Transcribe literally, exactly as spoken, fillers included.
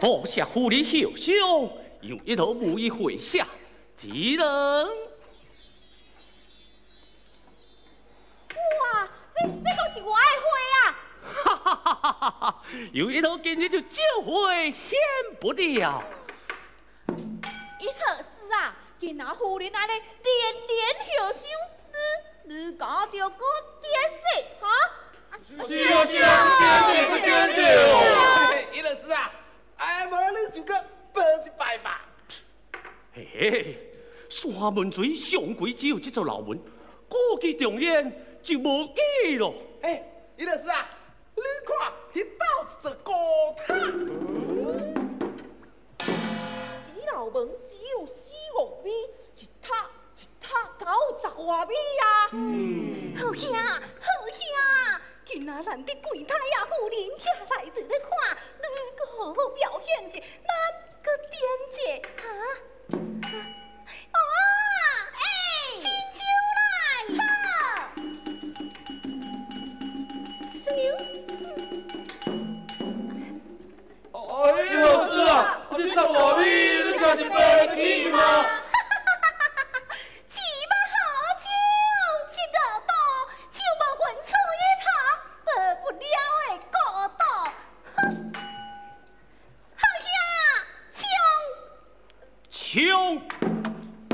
多谢府里孝兄，有一头武艺会下，只能。 哇，这这都是我的花啊！ 哈哈哈哈哈！有一头今日就教会显不了。 伊特是啊，今仔夫人安尼连连孝伤，你你搞着个点子哈？ 是啊是啊，点子点子哦！ 伊特是啊，哎，无你就个报一拜吧。 嘿嘿，山门水上贵只有这座老门，估计重演。 就无记咯。 哎，伊就是啊，你看，迄道一座高塔。 只老门只有四五米，一塔一塔九十外米啊！ 嗯，好兄，好兄，今仔难得贵太啊，夫人下来伫咧看，你搁好好表现者，